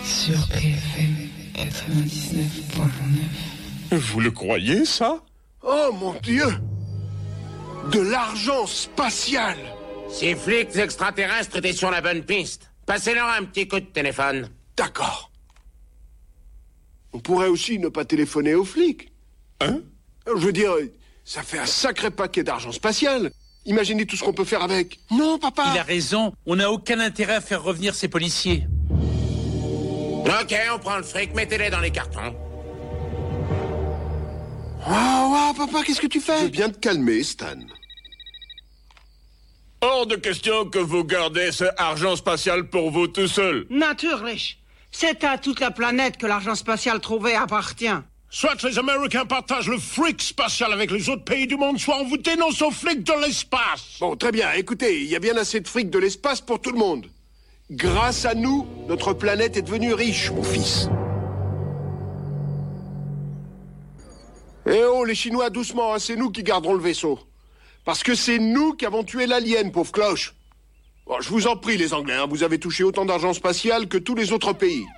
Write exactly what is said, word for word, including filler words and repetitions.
Sur P F M quatre-vingt-dix-neuf point neuf. Vous le croyez, ça? Oh mon Dieu! De l'argent spatial! Ces flics extraterrestres étaient sur la bonne piste. Passez-leur un petit coup de téléphone. D'accord. On pourrait aussi ne pas téléphoner aux flics. Hein? Je veux dire, ça fait un sacré paquet d'argent spatial. Imaginez tout ce qu'on peut faire avec. Non, papa! Il a raison. On n'a aucun intérêt à faire revenir ces policiers. Ok, on prend le fric, mettez-les dans les cartons. Waouh, wow, papa, qu'est-ce que tu fais? Je veux bien te calmer, Stan. Hors de question que vous gardez ce argent spatial pour vous tout seul. Natürlich. C'est à toute la planète que l'argent spatial trouvé appartient. Soit les Américains partagent le fric spatial avec les autres pays du monde, soit on vous dénonce aux flics de l'espace. Bon, très bien, écoutez, il y a bien assez de fric de l'espace pour tout le monde. Grâce à nous, notre planète est devenue riche, mon fils. Eh oh, les Chinois, doucement, hein, c'est nous qui garderons le vaisseau. Parce que c'est nous qui avons tué l'alien, pauvre cloche. Bon, je vous en prie, les Anglais, hein, vous avez touché autant d'argent spatial que tous les autres pays.